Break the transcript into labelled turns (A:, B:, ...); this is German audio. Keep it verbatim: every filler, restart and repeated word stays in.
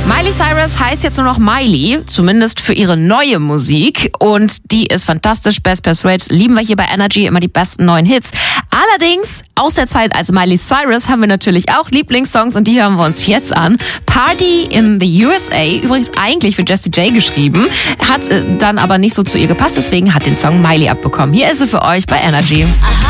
A: Miley Cyrus heißt jetzt nur noch Miley, zumindest für ihre neue Musik. Und die ist fantastisch. Best Persuade lieben wir hier bei Energy, immer die besten neuen Hits. Allerdings, aus der Zeit als Miley Cyrus haben wir natürlich auch Lieblingssongs und die hören wir uns jetzt an. Party in the U S A, übrigens eigentlich für Jessie J geschrieben, hat äh, dann aber nicht so zu ihr gepasst, deswegen hat den Song Miley abbekommen. Hier ist sie für euch bei Energy.